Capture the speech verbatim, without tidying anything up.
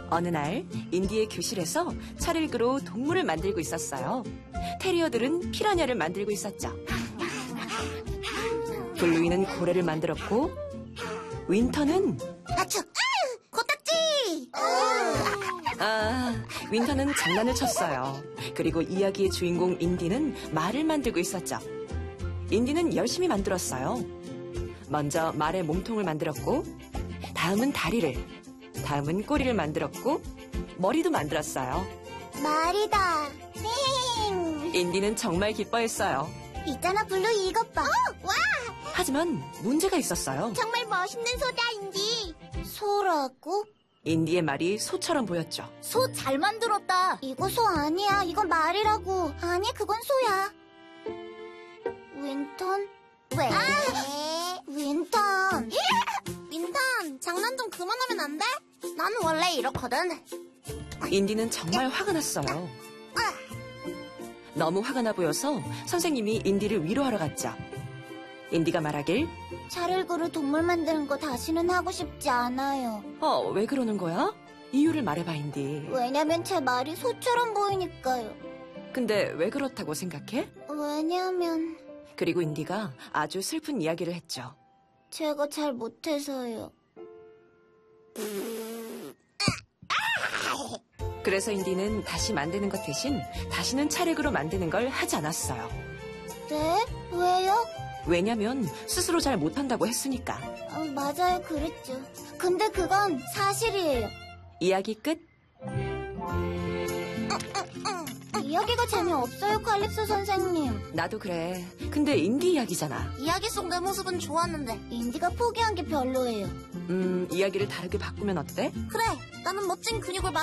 어느 날 인디의 교실에서 찰흙으로 동물을 만들고 있었어요. 테리어들은 피라냐를 만들고 있었죠. 블루이는 고래를 만들었고 윈터는 아추! 아! 코딱지! 아, 윈터는 장난을 쳤어요. 그리고 이야기의 주인공 인디는 말을 만들고 있었죠. 인디는 열심히 만들었어요. 먼저 말의 몸통을 만들었고, 다음은 다리를, 다음은 꼬리를 만들었고, 머리도 만들었어요. 말이다. 인디는 정말 기뻐했어요. 있잖아, 블루, 이것 봐. 어, 와! 하지만 문제가 있었어요. 정말 멋있는 소다, 인디. 소라고? 인디의 말이 소처럼 보였죠. 소 잘 만들었다. 이거 소 아니야. 이건 말이라고. 아니, 그건 소야. 윈턴? 왜? 아! 윈턴. 윈턴, 장난 좀 그만하면 안 돼? 나는 원래 이렇거든. 인디는 정말 화가 났어요. 너무 화가 나 보여서 선생님이 인디를 위로하러 갔죠. 인디가 말하길, 찰흙으로 동물 만드는 거 다시는 하고 싶지 않아요. 어, 왜 그러는 거야? 이유를 말해봐, 인디. 왜냐면 제 말이 소처럼 보이니까요. 근데 왜 그렇다고 생각해? 왜냐면 그리고 인디가 아주 슬픈 이야기를 했죠. 제가 잘 못해서요. 그래서 인디는 다시 만드는 것 대신 다시는 찰흙으로 만드는 걸 하지 않았어요. 네? 왜요? 왜냐면 스스로 잘 못한다고 했으니까. 어, 맞아요, 그랬죠. 근데 그건 사실이에요. 이야기 끝. 이야기가 재미없어요, 칼립소 선생님. 나도 그래. 근데 인디 이야기잖아. 이야기 속 내 모습은 좋았는데 인디가 포기한 게 별로예요. 음, 이야기를 다르게 바꾸면 어때? 그래, 나는 멋진 근육을